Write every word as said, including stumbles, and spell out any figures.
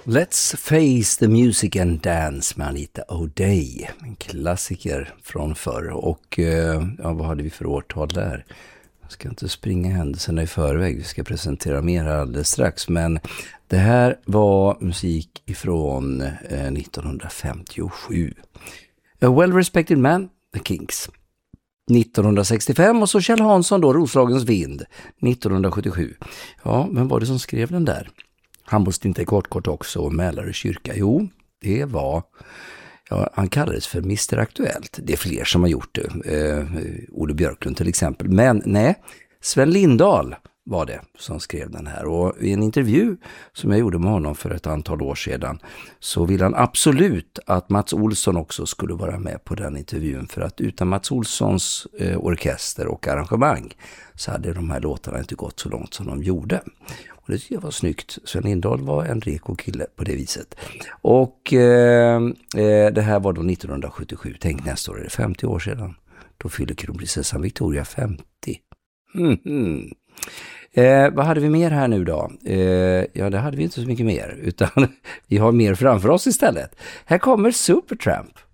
Let's face the music and dance med Anita O'Day. En klassiker från förr. Och ja, vad hade vi för årtal där? Jag ska inte springa händelserna i förväg. Vi ska presentera mer här alldeles strax. Men det här var musik ifrån eh, nittonhundrafemtiosju. A Well Respected Man, The Kinks. nittonhundrasextiofem och så Kjell Hansson då, Roslagens vind, nittonhundrasjuttiosju. Ja, vem var det som skrev den där? Han måste inte kort kort också, Mälarö kyrka. Jo, det var, ja, han kallades för mister Aktuellt. Det är fler som har gjort det. Eh, Olle Björklund till exempel. Men nej, Sven Lindahl var det som skrev den här. Och i en intervju som jag gjorde med honom för ett antal år sedan så ville han absolut att Mats Olsson också skulle vara med på den intervjun. För att utan Mats Olssons eh, orkester och arrangemang så hade de här låtarna inte gått så långt som de gjorde. Och det tycker jag var snyggt. Sven Lindahl var en reko kille på det viset. Och eh, det här var då nittonhundrasjuttiosju. Tänk, nästa år är det femtio år sedan. Då fyller kronprinsessan Victoria femtio. Mm-hmm. Eh, vad hade vi mer här nu då? Eh, ja, det hade vi inte så mycket mer. Utan vi har mer framför oss istället. Här kommer Supertramp.